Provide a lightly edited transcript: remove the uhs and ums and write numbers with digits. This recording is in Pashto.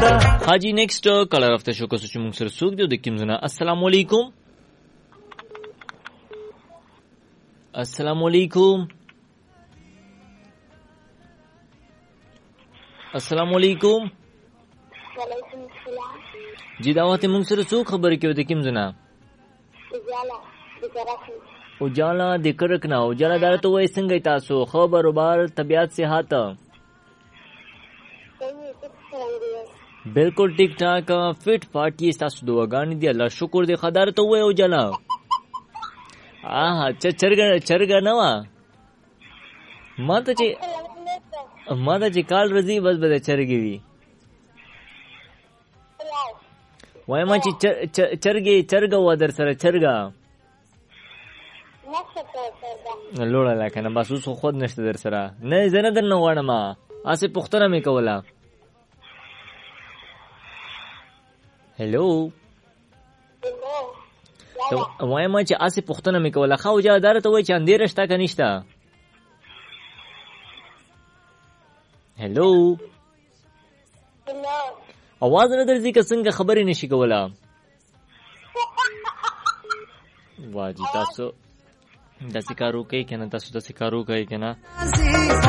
حاجی نیکسٹ کالر اف ته شو کوڅه چې موږ سره څوک دی د کوم ځای نه. السلام علیکم. السلام علیکم. السلام علیکم. وعلیکم السلام. جی دا وخت موږ سره څوک خبرې کوي د کوم ځای نه؟ اجاله د کرکن. اجاله د کرک نه. اجاله دا ته وایي څنګه تاسو خبر وبار طبيعت صحت؟ بالکل ٹھیک ٹھاک فٹ پارٹی تاسو دعاګانې دي الله شکر دې خدای ته وایي اجاله. چرګ نه وا ما ته چې کال رضی بس به چرګي وي وای ما چې چرګ و در سره چرګا لوړه لکه نه بس اوس خود نشته در سره نه زنه در نه غواړم اسه پښتنه مې کوله. هلو وای ما چې اسه پښتنه مې کوله خو اجازه ته وای چې اندیر شته که نشته؟ هلو आवाज نه درځي که څنګه خبرې نشي کوله؟ واجی تاسو داسې کار وکړئ که نه تاسو داسې کار وکړئ که نه